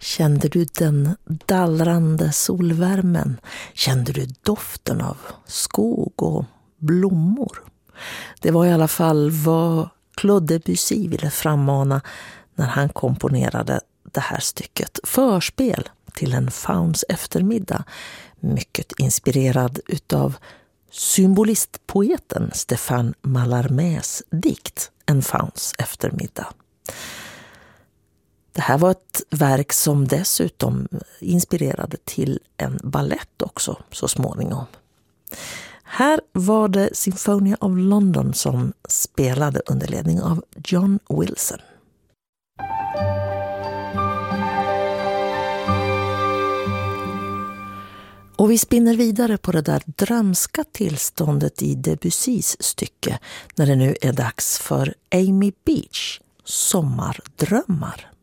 Kände du den dallrande solvärmen? Kände du doften av skog och blommor? Det var i alla fall vad Claude Debussy ville frammana när han komponerade det här stycket. Förspel till en fauns eftermiddag, mycket inspirerad utav symbolistpoeten Stéphane Mallarmés dikt En fauns eftermiddag. Det här var ett verk som dessutom inspirerade till en ballett också så småningom. Här var det Symphonia of London som spelade under ledning av John Wilson. Och vi spinner vidare på det där drömska tillståndet i Debussys stycke när det nu är dags för Amy Beach, Sommardrömmar.